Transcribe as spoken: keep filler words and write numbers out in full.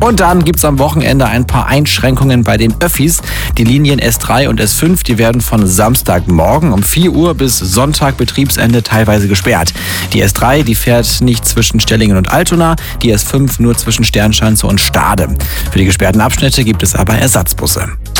Und dann gibt es am Wochenende ein paar Einschränkungen bei den Öffis. Die Linien S drei und S fünf, die werden von Samstagmorgen um vier Uhr bis Sonntag Betriebsende teilweise gesperrt. Die S drei, die fährt nicht zwischen Stellingen und Altona, die S fünf nur zwischen Sternschanze und Stade. Für die gesperrten Abschnitte gibt es aber Ersatzbusse.